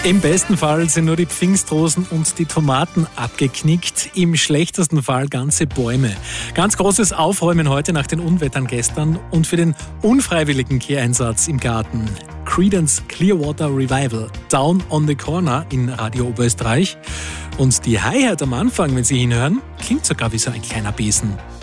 Im besten Fall sind nur die Pfingstrosen und die Tomaten abgeknickt, im schlechtesten Fall ganze Bäume. Ganz großes Aufräumen heute nach den Unwettern gestern und für den unfreiwilligen Kehreinsatz im Garten. Creedence Clearwater Revival, Down on the Corner in Radio Oberösterreich. Und die Hi-Hat am Anfang, wenn Sie hinhören, klingt sogar wie so ein kleiner Besen.